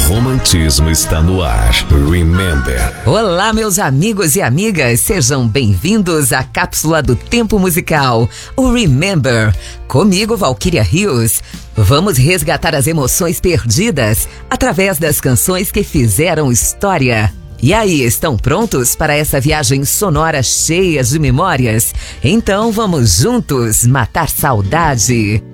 romantismo está no ar. Remember. Olá, meus amigos e amigas, sejam bem-vindos à cápsula do tempo musical, o Remember. Comigo, Valquíria Rios. Vamos resgatar as emoções perdidas através das canções que fizeram história. E aí, estão prontos para essa viagem sonora cheia de memórias? Então vamos juntos matar saudade.